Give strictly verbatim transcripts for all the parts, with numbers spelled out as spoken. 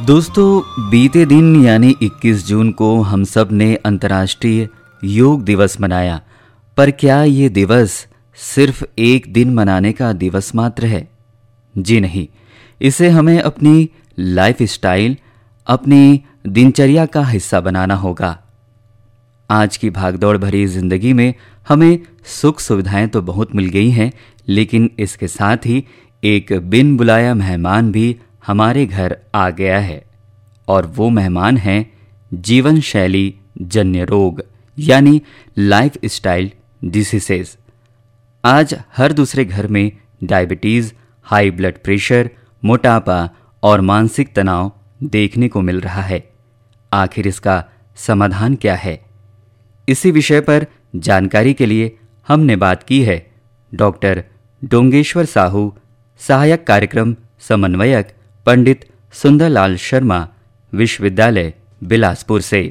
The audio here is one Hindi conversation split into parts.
दोस्तों, बीते दिन यानी इक्कीस जून को हम सब ने अंतर्राष्ट्रीय योग दिवस मनाया। पर क्या ये दिवस सिर्फ एक दिन मनाने का दिवस मात्र है? जी नहीं, इसे हमें अपनी लाइफ स्टाइल, अपनी दिनचर्या का हिस्सा बनाना होगा। आज की भागदौड़ भरी जिंदगी में हमें सुख सुविधाएं तो बहुत मिल गई हैं, लेकिन इसके साथ ही एक बिन बुलाया मेहमान भी हमारे घर आ गया है। और वो मेहमान हैं जीवन शैली जन्य रोग यानी लाइफ स्टाइल डिसीजेस। आज हर दूसरे घर में डायबिटीज़, हाई ब्लड प्रेशर, मोटापा और मानसिक तनाव देखने को मिल रहा है। आखिर इसका समाधान क्या है? इसी विषय पर जानकारी के लिए हमने बात की है डॉक्टर डोंगेश्वर साहू, सहायक कार्यक्रम समन्वयक, पंडित सुंदरलाल शर्मा, विश्वविद्यालय बिलासपुर से।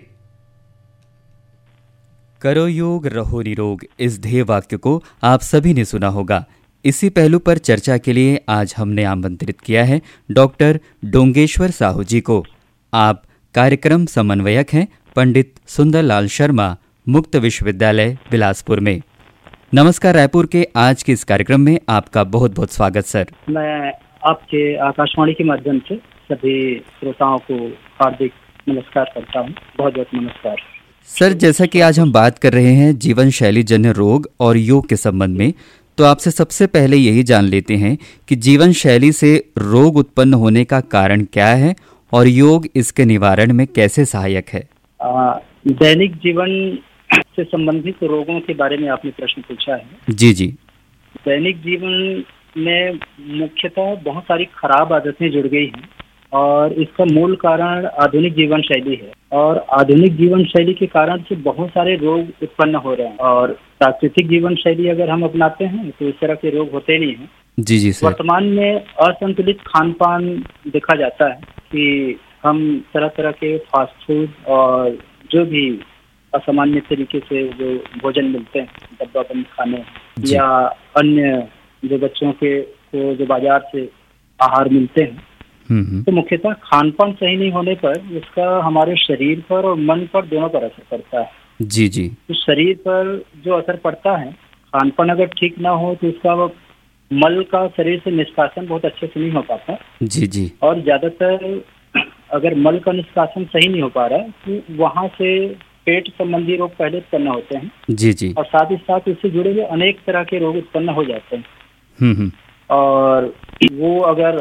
करो योग रहो निरोग, इस ध्येय वाक्य को आप सभी ने सुना होगा। इसी पहलू पर चर्चा के लिए आज हमने आमंत्रित किया है डॉक्टर डोंगेश्वर साहू जी को। आप कार्यक्रम समन्वयक हैं पंडित सुंदरलाल शर्मा, मुक्त विश्वविद्यालय बिलासपुर में। नमस्कार। रायपुर के आज के इस कार्यक्रम में आपका बहुत बहुत स्वागत सर। मैं आपके आकाशवाणी के माध्यम से सभी श्रोताओं को हार्दिक नमस्कार करता हूँ। बहुत बहुत नमस्कार सर। जैसा कि आज हम बात कर रहे हैं जीवन शैली जन्य रोग और योग के संबंध में, तो आपसे सबसे पहले यही जान लेते हैं कि जीवन शैली से रोग उत्पन्न होने का कारण क्या है और योग इसके निवारण में कैसे सहायक है? आ, दैनिक जीवन से संबंधित रोगों के बारे में आपने प्रश्न पूछा है। जी जी। दैनिक जीवन में मुख्यतः बहुत सारी खराब आदतें जुड़ गई हैं और इसका मूल कारण आधुनिक जीवन शैली है। और आधुनिक जीवन शैली के कारण से बहुत सारे रोग उत्पन्न हो रहे हैं। और प्राकृतिक जीवन शैली अगर हम अपनाते हैं तो इस तरह के रोग होते नहीं हैं। जी जी सर। वर्तमान में असंतुलित खान पान देखा जाता है कि हम तरह तरह के फास्ट फूड और जो भी असामान्य तरीके से जो भोजन मिलते हैं, डब्बा बंद खाने या अन्य जो बच्चों के को जो बाजार से आहार मिलते हैं, तो मुख्यतः खान पान सही नहीं होने पर इसका हमारे शरीर पर और मन पर दोनों पर असर पड़ता है। जी जी। तो शरीर पर जो असर पड़ता है, खान पान अगर ठीक ना हो तो इसका मल का शरीर से निष्कासन बहुत अच्छे से नहीं हो पाता। जी जी। और ज्यादातर अगर मल का निष्कासन सही नहीं हो पा रहा है तो वहाँ से पेट संबंधी रोग पहले उत्पन्न होते हैं। जी जी। और साथ ही साथ इससे जुड़े हुए अनेक तरह के रोग उत्पन्न हो जाते हैं। हम्म। और वो अगर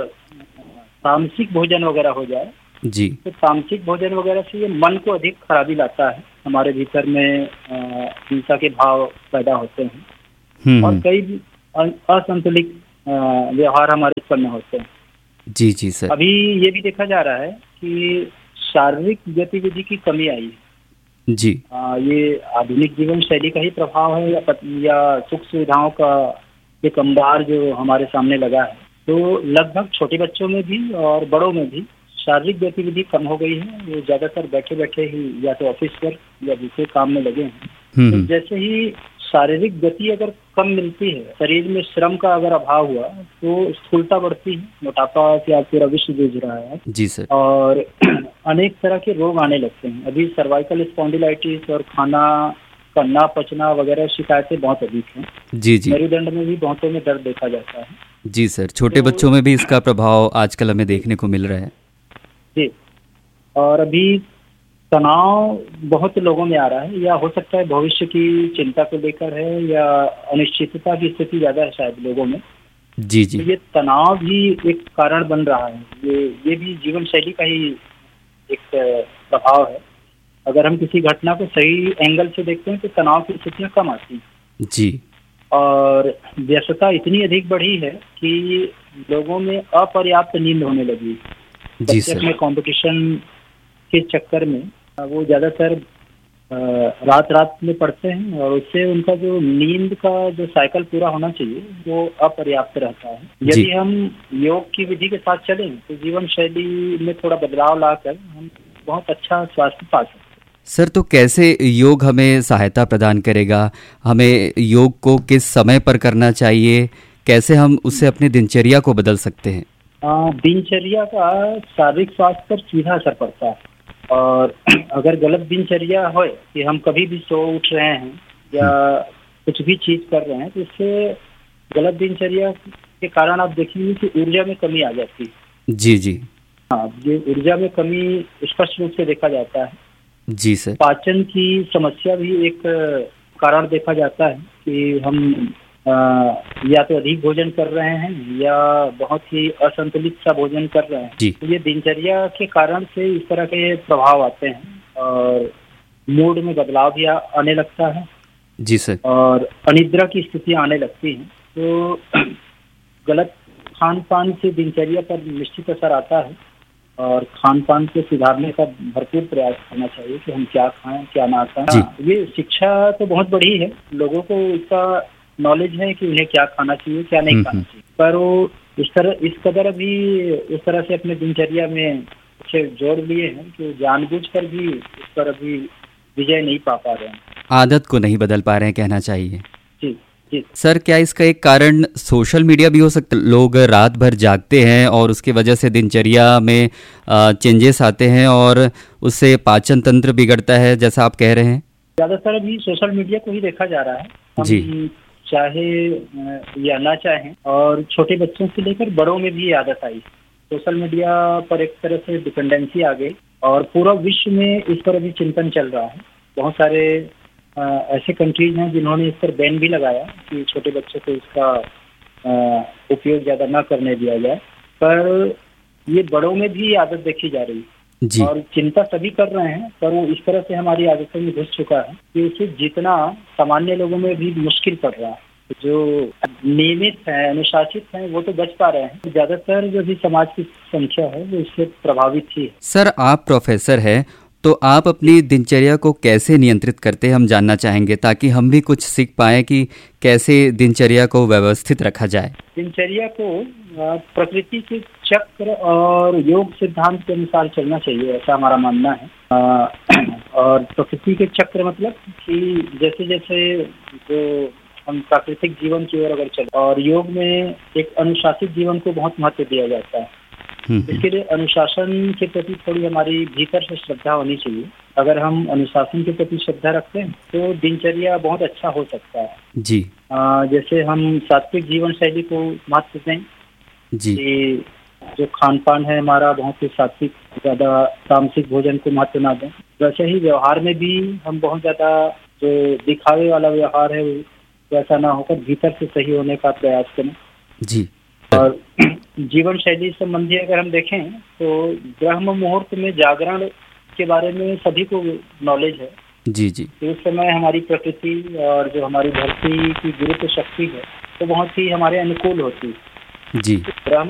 तामसिक भोजन वगैरह हो जाए जी, तो तामसिक भोजन वगैरह से ये मन को अधिक खराबी लाता है। हमारे भीतर में हिंसा के भाव पैदा होते हैं और कई असंतुलित व्यवहार हमारे उत्पन्न होते हैं। जी जी सर। अभी ये भी देखा जा रहा है कि शारीरिक गतिविधि की कमी आई है। जी। आ, ये आधुनिक जीवन शैली का ही प्रभाव है या, या सुख सुविधाओं का एक अंबार जो हमारे सामने लगा है। तो लगभग छोटे बच्चों में भी और बड़ों में भी शारीरिक गतिविधि कम हो गई है। वो ज्यादातर बैठे बैठे ही या तो ऑफिस पर या दूसरे काम में लगे हैं। तो जैसे ही शारीरिक गति अगर कम मिलती है, शरीर में श्रम का अगर अभाव हुआ तो स्थूलता बढ़ती है, मोटापा से आज पूरा विश्व जूझ रहा है। जी सर। और अनेक तरह के रोग आने लगते हैं। अभी सर्वाइकल स्पॉन्डिलाइटिस और खाना का ना पचना वगैरह शिकायतें बहुत अधिक हैं। जी जी। मेरुदंड में भी बहुतों में दर्द देखा जाता है। जी सर। छोटे तो, बच्चों में भी इसका प्रभाव आजकल हमें देखने को मिल रहा है। जी। और अभी तनाव बहुत लोगों में आ रहा है, या हो सकता है भविष्य की चिंता को लेकर है या अनिश्चितता की स्थिति ज्यादा है शायद लोगों में। जी जी। तो ये तनाव भी एक कारण बन रहा है। ये ये भी जीवन शैली का ही एक प्रभाव है। अगर हम किसी घटना को सही एंगल से देखते हैं तो तनाव की स्थितियां कम आती हैं। जी। और व्यस्तता इतनी अधिक बढ़ी है कि लोगों में अपर्याप्त नींद होने लगी। जी सर। में कंपटीशन के चक्कर में वो ज्यादातर रात रात में पढ़ते हैं और उससे उनका जो नींद का जो साइकिल पूरा होना चाहिए वो अपर्याप्त रहता है। यदि हम योग की विधि के साथ चलें तो जीवन शैली में थोड़ा बदलाव लाकर हम बहुत अच्छा स्वास्थ्य पा सकते हैं। सर, तो कैसे योग हमें सहायता प्रदान करेगा? हमें योग को किस समय पर करना चाहिए? कैसे हम उससे अपनी दिनचर्या को बदल सकते हैं? आ, दिनचर्या का शारीरिक स्वास्थ्य पर सीधा असर पड़ता है। और अगर गलत दिनचर्या हो कि हम कभी भी सो उठ रहे हैं या कुछ भी चीज कर रहे हैं, तो इससे गलत दिनचर्या के कारण आप देखेंगे कि ऊर्जा में कमी आ जाती है। जी जी। हाँ, ये ऊर्जा में कमी स्पष्ट रूप से देखा जाता है। जी सर। पाचन की समस्या भी एक कारण देखा जाता है कि हम आ, या तो अधिक भोजन कर रहे हैं या बहुत ही असंतुलित सा भोजन कर रहे हैं। जी। तो ये दिनचर्या के कारण से इस तरह के प्रभाव आते हैं और मूड में बदलाव भी आ- आने लगता है जी सर। और अनिद्रा की स्थितियां आने लगती हैं। तो गलत खान पान से दिनचर्या पर निश्चित असर आता है और खान पान को सुधारने का भरपूर प्रयास करना चाहिए कि हम क्या खाएं क्या ना खाएं। जी। हाँ, ये शिक्षा तो बहुत बड़ी है, लोगों को इसका नॉलेज है कि उन्हें क्या खाना चाहिए क्या नहीं हम्म, खाना हम्म। चाहिए, पर वो इस तरह इस कदर भी उस तरह से अपने दिनचर्या में अच्छे जोड़ लिए हैं कि वो जानबूझकर भी इस पर अभी विजय नहीं पा पा रहे हैं। आदत को नहीं बदल पा रहे हैं कहना चाहिए। जी जी। सर क्या इसका एक कारण सोशल मीडिया भी हो सकता है? लोग रात भर जागते हैं और उसकी वजह से दिनचर्या में चेंजेस आते हैं और उससे पाचन तंत्र बिगड़ता है जैसा आप कह रहे हैं। ज्यादातर अभी सोशल मीडिया को ही देखा जा रहा है, हम जी। चाहे अ, या ना चाहें, और छोटे बच्चों से लेकर बड़ों में भी ये आदत आई। सोशल मीडिया पर एक तरह से डिपेंडेंसी आ गई और पूरा विश्व में इस पर अभी चिंतन चल रहा है। बहुत सारे अ, ऐसे कंट्रीज हैं जिन्होंने इस पर बैन भी लगाया कि छोटे बच्चों को इसका अ, उपयोग ज्यादा ना करने दिया जाए, पर ये बड़ों में भी आदत देखी जा रही है जी। और चिंता सभी कर रहे हैं, पर वो इस तरह से हमारी आदतों में घुस चुका है कि उसे जीतना सामान्य लोगों में भी मुश्किल पड़ रहा है। जो नियमित है, अनुशासित हैं, वो तो बच पा रहे हैं, ज्यादातर जो भी समाज की संख्या है वो इससे प्रभावित ही है। सर आप प्रोफेसर हैं तो आप अपनी दिनचर्या को कैसे नियंत्रित करते हैं हम जानना चाहेंगे ताकि हम भी कुछ सीख पाएं कि कैसे दिनचर्या को व्यवस्थित रखा जाए। दिनचर्या को अ, प्रकृति के चक्र और योग सिद्धांत के अनुसार चलना चाहिए, ऐसा हमारा मानना है। अ, और प्रकृति के चक्र मतलब कि जैसे जैसे जो हम प्राकृतिक जीवन की ओर अगर चले, और योग में एक अनुशासित जीवन को बहुत महत्व दिया जाता है। हम्म, हम्म। इसके लिए अनुशासन के प्रति थोड़ी हमारी भीतर से श्रद्धा होनी चाहिए। अगर हम अनुशासन के प्रति श्रद्धा रखते हैं तो दिनचर्या बहुत अच्छा हो सकता है। जी। अ, जैसे हम सात्विक जीवन शैली को महत्व दें जी। कि जो खान पान है हमारा बहुत ही सात्विक, ज्यादा तामसिक भोजन को महत्व ना दें। वैसे ही व्यवहार में भी हम बहुत ज्यादा जो दिखावे वाला व्यवहार है वैसा ना होकर भीतर से सही होने का प्रयास करें। जी। और जीवन शैली संबंधी अगर हम देखें तो ब्रह्म मुहूर्त में जागरण के बारे में सभी को नॉलेज है। जी। जी। तो उस समय हमारी प्रकृति और जो हमारी धरती की गुरुत्व शक्ति है तो बहुत ही हमारे अनुकूल होती है। जी। ब्रह्म